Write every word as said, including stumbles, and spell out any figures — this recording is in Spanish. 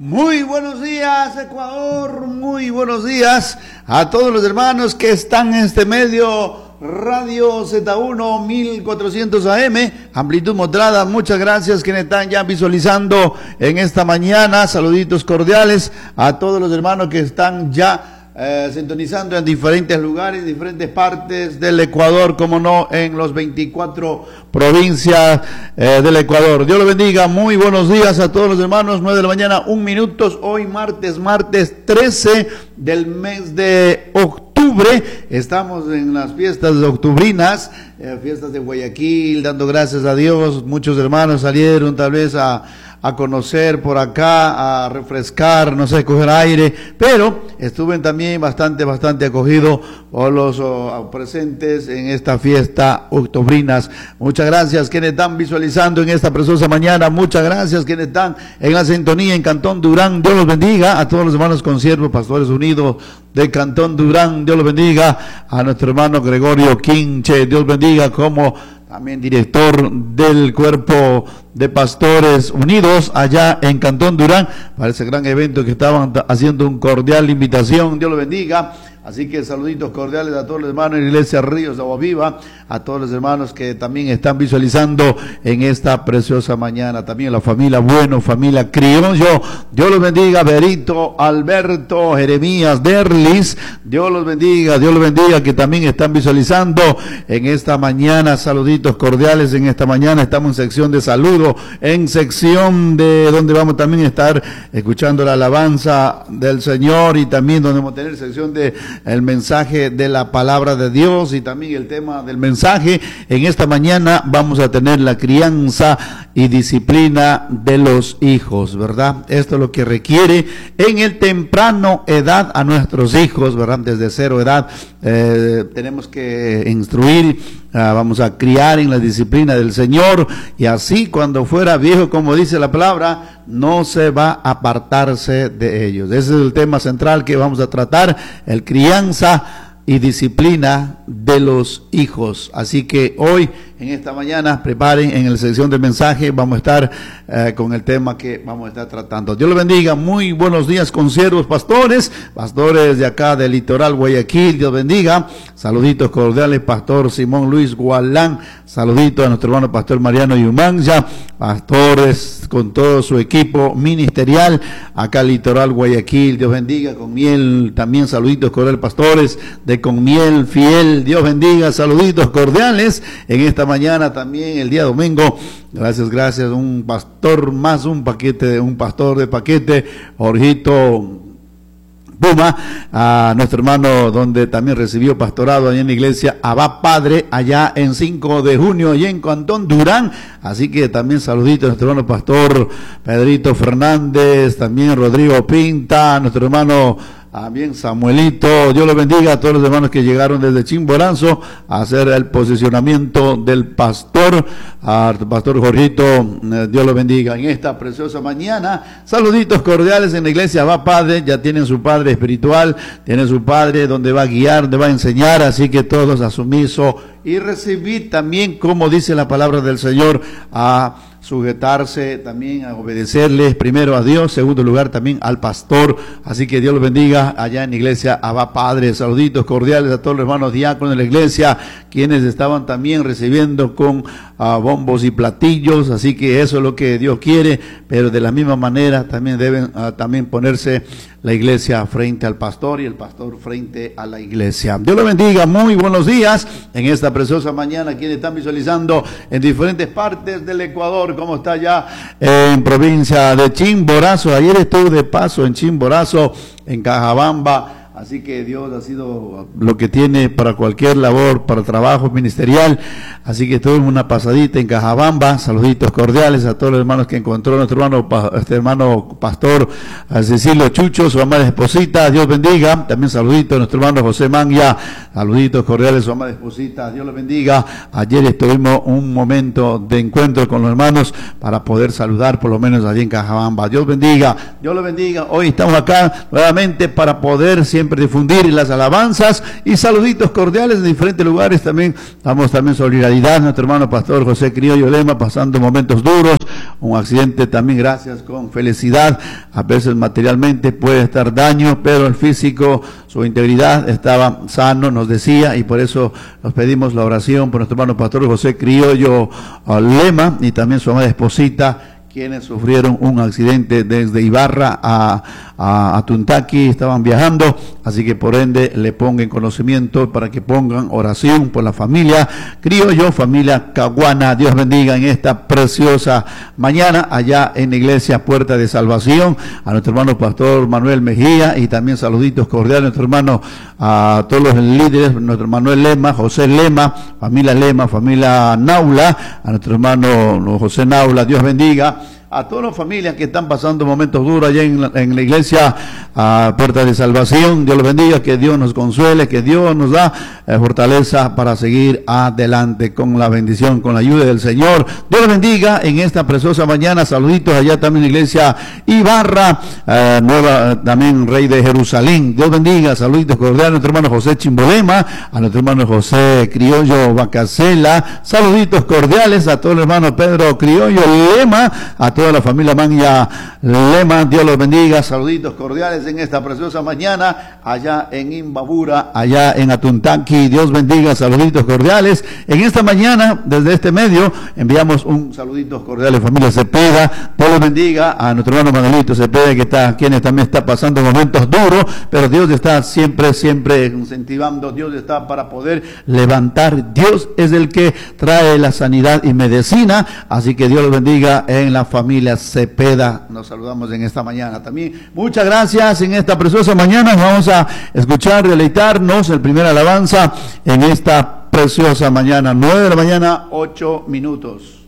Muy buenos días, Ecuador, muy buenos días a todos los hermanos que están en este medio, Radio Z uno mil cuatrocientos A M, amplitud modulada. Muchas gracias quienes están ya visualizando en esta mañana. Saluditos cordiales a todos los hermanos que están ya Eh, sintonizando en diferentes lugares, diferentes partes del Ecuador, como no, en los veinticuatro provincias eh, del Ecuador. Dios los bendiga, muy buenos días a todos los hermanos. Nueve de la mañana, un minuto, hoy martes, martes trece del mes de octubre. Estamos en las fiestas octubrinas, eh, fiestas de Guayaquil, dando gracias a Dios. Muchos hermanos salieron tal vez a a conocer por acá, a refrescar, no sé, coger aire, pero estuve también bastante, bastante acogido por los oh, presentes en esta fiesta octubrinas. Muchas gracias quienes están visualizando en esta preciosa mañana, muchas gracias quienes están en la sintonía en Cantón Durán. Dios los bendiga a todos los hermanos consiervos, Pastores Unidos de Cantón Durán. Dios los bendiga a nuestro hermano Gregorio Quinche. Dios bendiga como también director del Cuerpo de Pastores Unidos allá en Cantón Durán, para ese gran evento que estaban haciendo un cordial invitación. Dios lo bendiga. Así que saluditos cordiales a todos los hermanos de la Iglesia Ríos de Agua Viva, a todos los hermanos que también están visualizando en esta preciosa mañana, también la familia Bueno, familia Criollo. Dios los bendiga, Berito, Alberto, Jeremías, Derlis, Dios los bendiga, Dios los bendiga, que también están visualizando en esta mañana. Saluditos cordiales en esta mañana. Estamos en sección de saludo, en sección de donde vamos también a estar escuchando la alabanza del Señor, y también donde vamos a tener sección de el mensaje de la palabra de Dios, y también el tema del mensaje. En esta mañana vamos a tener la crianza y disciplina de los hijos, ¿verdad? Esto es lo que requiere en el temprano edad a nuestros hijos, ¿verdad? Desde cero edad eh, tenemos que instruir, uh, vamos a criar en la disciplina del Señor, y así cuando fuera viejo, como dice la palabra, no se va a apartarse de ellos. Ese es el tema central que vamos a tratar, el crianza y disciplina de los hijos. Así que hoy, en esta mañana, preparen en la sección del mensaje, vamos a estar eh, con el tema que vamos a estar tratando. Dios los bendiga, muy buenos días, consiervos, pastores, pastores de acá del litoral Guayaquil. Dios bendiga, saluditos cordiales, Pastor Simón Luis Gualán, saluditos a nuestro hermano Pastor Mariano Yumanza, pastores con todo su equipo ministerial acá litoral Guayaquil. Dios bendiga, con miel, también saluditos cordiales, pastores de Con Miel Fiel. Dios bendiga, saluditos cordiales en esta mañana, también el día domingo. Gracias, gracias, un pastor más, un paquete, un pastor de paquete, Jorgito Puma, a nuestro hermano, donde también recibió pastorado allá en la iglesia Abba Padre, allá en cinco de junio, y en Cantón Durán. Así que también saluditos a nuestro hermano pastor Pedrito Fernández, también Rodrigo Pinta, nuestro hermano también Samuelito. Dios los bendiga a todos los hermanos que llegaron desde Chimborazo a hacer el posicionamiento del pastor, al pastor Jorgito. eh, Dios los bendiga en esta preciosa mañana. Saluditos cordiales en la iglesia va Padre, ya tienen su padre espiritual, tienen su padre donde va a guiar, donde va a enseñar, así que todos a sumiso y recibir también, como dice la palabra del Señor, a sujetarse también, a obedecerles primero a Dios, segundo lugar también al pastor. Así que Dios los bendiga allá en la iglesia Abba Padre. Saluditos cordiales a todos los hermanos diáconos de la iglesia, quienes estaban también recibiendo con uh, bombos y platillos. Así que eso es lo que Dios quiere, pero de la misma manera también deben uh, también ponerse la iglesia frente al pastor y el pastor frente a la iglesia. Dios los bendiga, muy buenos días en esta preciosa mañana, quienes están visualizando en diferentes partes del Ecuador, como está ya en provincia de Chimborazo. Ayer estuve de paso en Chimborazo, en Cajabamba. Así que Dios ha sido lo que tiene para cualquier labor, para trabajo ministerial. Así que tuvimos una pasadita en Cajabamba. Saluditos cordiales a todos los hermanos que encontró nuestro hermano, este hermano pastor Cecilio Chucho, su amada esposita. Dios bendiga. También saluditos a nuestro hermano José Mangia. Saluditos cordiales a su amada esposita. Dios los bendiga. Ayer estuvimos un momento de encuentro con los hermanos para poder saludar por lo menos allí en Cajabamba. Dios bendiga. Dios los bendiga. Hoy estamos acá nuevamente para poder siempre siempre difundir las alabanzas y saluditos cordiales en diferentes lugares. También damos también solidaridad a nuestro hermano pastor José Criollo Lema, pasando momentos duros, un accidente también, gracias, con felicidad. A veces materialmente puede estar daño, pero el físico, su integridad estaba sano, nos decía, y por eso nos pedimos la oración por nuestro hermano pastor José Criollo Lema y también su amada esposita, quienes sufrieron un accidente desde Ibarra a, a, a Tuntaqui, estaban viajando, así que por ende le pongan conocimiento para que pongan oración por la familia Criollo, familia Caguana. Dios bendiga en esta preciosa mañana allá en la iglesia Puerta de Salvación, a nuestro hermano pastor Manuel Mejía, y también saluditos cordiales a nuestro hermano, a todos los líderes, nuestro Manuel Lema, José Lema, familia Lema, familia Naula, a nuestro hermano José Naula. Dios bendiga a todas las familias que están pasando momentos duros allá en la, en la iglesia a Puerta de Salvación. Dios los bendiga, que Dios nos consuele, que Dios nos da eh, fortaleza para seguir adelante con la bendición, con la ayuda del Señor. Dios los bendiga en esta preciosa mañana. Saluditos allá también en la iglesia Ibarra, eh, nueva también Rey de Jerusalén. Dios bendiga, saluditos cordiales a nuestro hermano José Chimbolema, a nuestro hermano José Criollo Bacacela. Saluditos cordiales a todo el hermano Pedro Criollo Lema, a toda la familia Manya Lema. Dios los bendiga, saluditos cordiales en esta preciosa mañana allá en Imbabura, allá en Atuntaqui. Dios bendiga, saluditos cordiales en esta mañana. Desde este medio enviamos un saluditos cordiales familia Cepeda. Dios los bendiga a nuestro hermano Manuelito Cepeda, que está, quienes también está pasando momentos duros, pero Dios está siempre, siempre incentivando. Dios está para poder levantar. Dios es el que trae la sanidad y medicina, así que Dios los bendiga en la familia Cepeda. Nos saludamos en esta mañana también. Muchas gracias en esta preciosa mañana. Vamos a escuchar, deleitarnos el primer alabanza en esta preciosa mañana, nueve de la mañana, ocho minutos.